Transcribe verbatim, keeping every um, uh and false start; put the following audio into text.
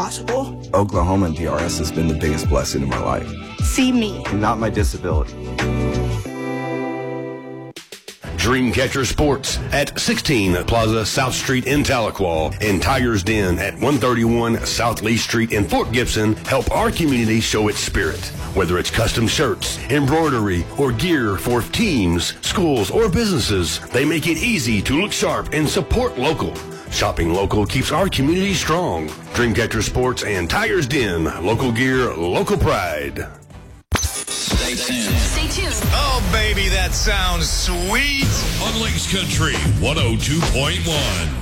possible. Oklahoma and D R S has been the biggest blessing in my life. See me. Not my disability. Dreamcatcher Sports at sixteen Plaza South Street in Tahlequah and Tiger's Den at one thirty-one South Lee Street in Fort Gibson help our community show its spirit. Whether it's custom shirts, embroidery, or gear for teams, schools, or businesses, they make it easy to look sharp and support local. Shopping local keeps our community strong. Dreamcatcher Sports and Tiger's Den. Local gear, local pride. Stay tuned. Stay tuned. Oh, baby, that sounds sweet. On Lakes Country one oh two point one.